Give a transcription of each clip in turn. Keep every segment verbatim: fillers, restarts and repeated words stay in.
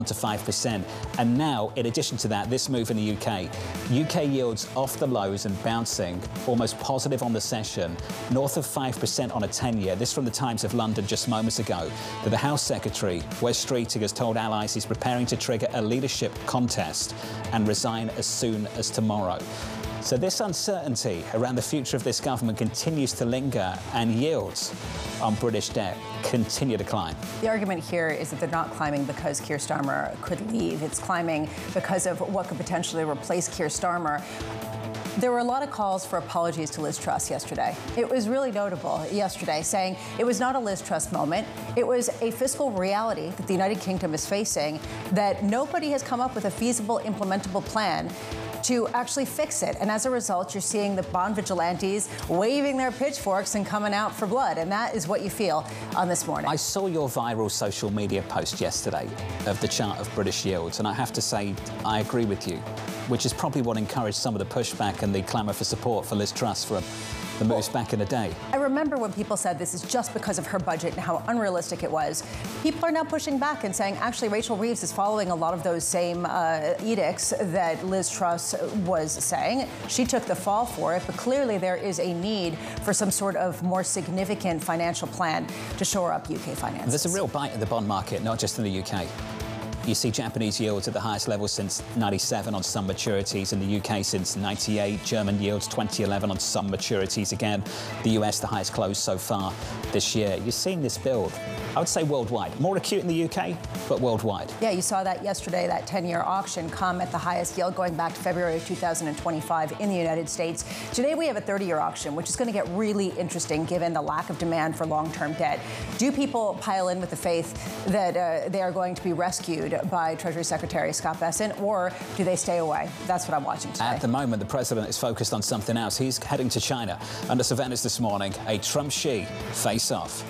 to five percent. And now, in addition to that, this move in the U K. U K yields off the lows and bouncing, almost positive on the session, north of five percent on a ten-year. This from the Times of London just moments ago. That the House Secretary, Wes Streeting, has told allies he's preparing to trigger a leadership contest and resign as soon as tomorrow. So this uncertainty around the future of this government continues to linger, and yields on British debt continue to climb. The argument here is that they're not climbing because Keir Starmer could leave. It's climbing because of what could potentially replace Keir Starmer. There were a lot of calls for apologies to Liz Truss yesterday. It was really notable yesterday, saying it was not a Liz Truss moment. It was a fiscal reality that the United Kingdom is facing, that nobody has come up with a feasible, implementable plan to actually fix it. And as a result, you're seeing the bond vigilantes waving their pitchforks and coming out for blood. And that is what you feel on This Morning. I saw your viral social media post yesterday of the chart of British yields, and I have to say, I agree with you, which is probably what encouraged some of the pushback and the clamour for support for Liz Truss from the moves back in the day. I remember when people said this is just because of her budget and how unrealistic it was. People are now pushing back and saying, actually, Rachel Reeves is following a lot of those same uh, edicts that Liz Truss was saying. She took the fall for it, but clearly there is a need for some sort of more significant financial plan to shore up U K finances. There's a real bite in the bond market, not just in the U K. You see Japanese yields at the highest level since ninety-seven on some maturities, in the U K since ninety-eight. German yields twenty eleven on some maturities again. The U S, the highest close so far this year. You're seeing this build, I would say worldwide. More acute in the U K, but worldwide. Yeah, you saw that yesterday, that ten-year auction come at the highest yield going back to February of two thousand twenty-five in the United States. Today we have a thirty-year auction, which is going to get really interesting given the lack of demand for long-term debt. Do people pile in with the faith that uh, they are going to be rescued by Treasury Secretary Scott Bessent, or do they stay away? That's what I'm watching today. At the moment, the president is focused on something else. He's heading to China. Under Savannah's this morning, a Trump-Xi face-off.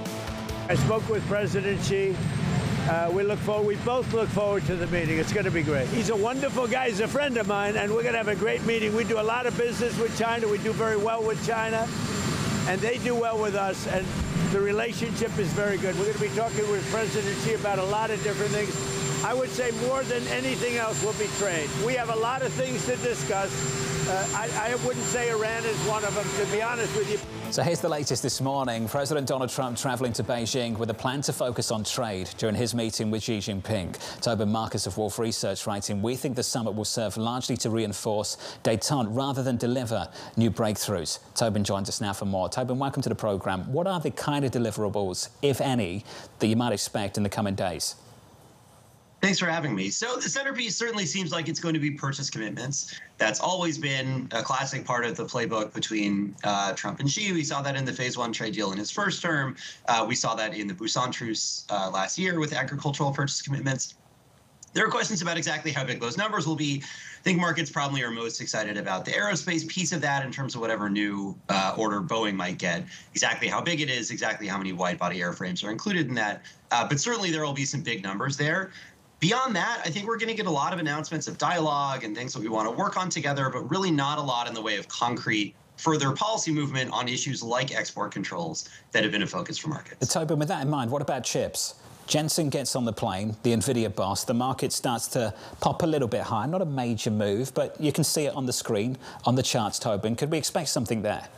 I spoke with President Xi. Uh, we look forward, we both look forward to the meeting. It's going to be great. He's a wonderful guy. He's a friend of mine, and we're going to have a great meeting. We do a lot of business with China. We do very well with China, and they do well with us, and the relationship is very good. We're going to be talking with President Xi about a lot of different things. I would say more than anything else will be trade. We have a lot of things to discuss. Uh, I, I wouldn't say Iran is one of them, to be honest with you. So here's the latest this morning. President Donald Trump travelling to Beijing with a plan to focus on trade during his meeting with Xi Jinping. Tobin Marcus of Wolf Research writing, we think the summit will serve largely to reinforce détente rather than deliver new breakthroughs. Tobin joins us now for more. Tobin, welcome to the programme. What are the kind of deliverables, if any, that you might expect in the coming days? Thanks for having me. So the centerpiece certainly seems like it's going to be purchase commitments. That's always been a classic part of the playbook between uh, Trump and Xi. We saw that in the phase one trade deal in his first term. Uh, we saw that in the Busan truce uh, last year with agricultural purchase commitments. There are questions about exactly how big those numbers will be. I think markets probably are most excited about the aerospace piece of that in terms of whatever new uh, order Boeing might get, exactly how big it is, exactly how many wide-body airframes are included in that. Uh, but certainly there will be some big numbers there. Beyond that, I think we're going to get a lot of announcements of dialogue and things that we want to work on together, but really not a lot in the way of concrete further policy movement on issues like export controls that have been a focus for markets. Tobin, with that in mind, what about chips? Jensen gets on the plane, the NVIDIA boss, the market starts to pop a little bit higher. Not a major move, but you can see it on the screen, on the charts, Tobin. Could we expect something there?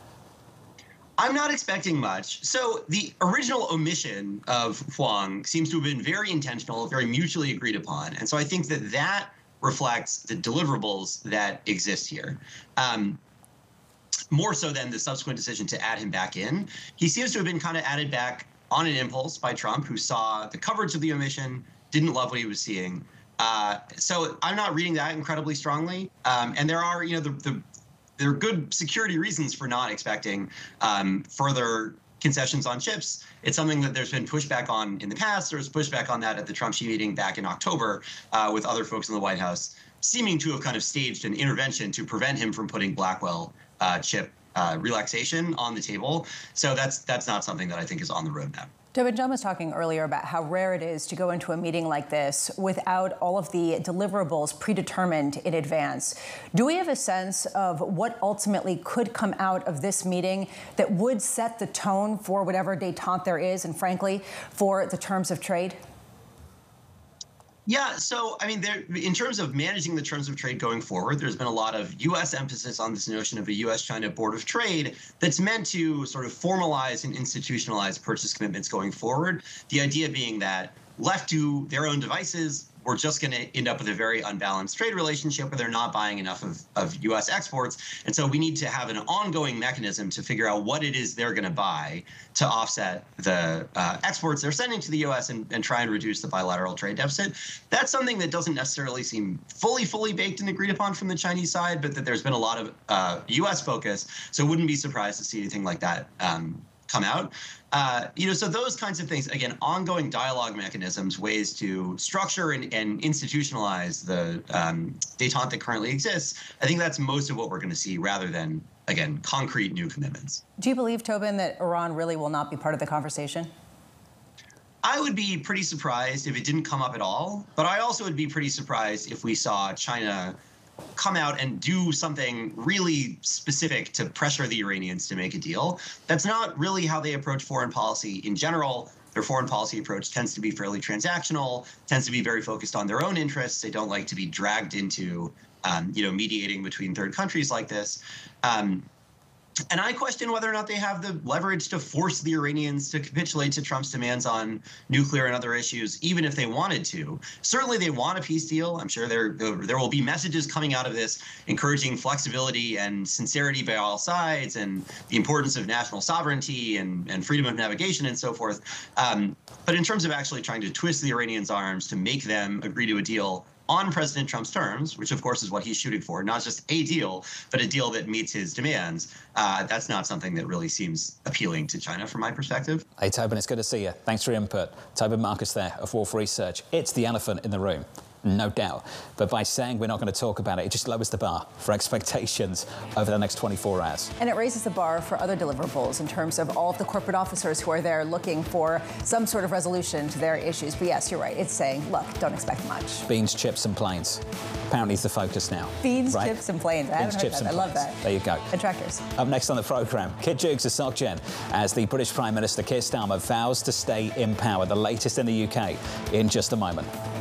I'm not expecting much. So the original omission of Huang seems to have been very intentional, very mutually agreed upon. And so I think that that reflects the deliverables that exist here. Um, more so than the subsequent decision to add him back in. He seems to have been kind of added back on an impulse by Trump, who saw the coverage of the omission, didn't love what he was seeing. Uh, so I'm not reading that incredibly strongly. Um, and there are, you know, the, the there are good security reasons for not expecting um, further concessions on chips. It's something that there's been pushback on in the past. There was pushback on that at the Trump-Xi meeting back in October uh, with other folks in the White House, seeming to have kind of staged an intervention to prevent him from putting Blackwell uh, chip uh, relaxation on the table. So that's that's not something that I think is on the roadmap. Tobin, John was talking earlier about how rare it is to go into a meeting like this without all of the deliverables predetermined in advance. Do we have a sense of what ultimately could come out of this meeting that would set the tone for whatever détente there is, and frankly, for the terms of trade? Yeah, so I mean, there, in terms of managing the terms of trade going forward, there's been a lot of U S emphasis on this notion of a U S China Board of Trade that's meant to sort of formalize and institutionalize purchase commitments going forward. The idea being that left to their own devices, we're just going to end up with a very unbalanced trade relationship where they're not buying enough of, of U S exports. And so we need to have an ongoing mechanism to figure out what it is they're going to buy to offset the uh, exports they're sending to the U S and, and try and reduce the bilateral trade deficit. That's something that doesn't necessarily seem fully, fully baked and agreed upon from the Chinese side, but that there's been a lot of uh, U S focus. So wouldn't be surprised to see anything like that um, come out. Uh, you know, so those kinds of things, again, ongoing dialogue mechanisms, ways to structure and, and institutionalize the um, détente that currently exists, I think that's most of what we're going to see rather than, again, concrete new commitments. Do you believe, Tobin, that Iran really will not be part of the conversation? I would be pretty surprised if it didn't come up at all, but I also would be pretty surprised if we saw China come out and do something really specific to pressure the Iranians to make a deal. That's not really how they approach foreign policy in general. Their foreign policy approach tends to be fairly transactional, tends to be very focused on their own interests. They don't like to be dragged into, um, you know, mediating between third countries like this. Um, And I question whether or not they have the leverage to force the Iranians to capitulate to Trump's demands on nuclear and other issues, even if they wanted to. Certainly they want a peace deal. I'm sure there, there will be messages coming out of this encouraging flexibility and sincerity by all sides and the importance of national sovereignty and, and freedom of navigation and so forth. Um, but in terms of actually trying to twist the Iranians' arms to make them agree to a deal on President Trump's terms, which of course is what he's shooting for, not just a deal, but a deal that meets his demands, uh, that's not something that really seems appealing to China from my perspective. Hey, Tobin, it's good to see you. Thanks for your input. Tobin Marcus there of Wolf Research. It's the elephant in the room, no doubt. But by saying we're not going to talk about it, it just lowers the bar for expectations over the next twenty-four hours. And it raises the bar for other deliverables in terms of all of the corporate officers who are there looking for some sort of resolution to their issues. But yes, you're right. It's saying, look, don't expect much. Beans, chips and planes. Apparently it's the focus now. Beans, right? chips and planes. I Beans, haven't heard chips that. and I love planes. that. There you go. And tractors. Up next on the programme, Kit Jukes of SocGen as the British Prime Minister Keir Starmer vows to stay in power. The latest in the U K in just a moment.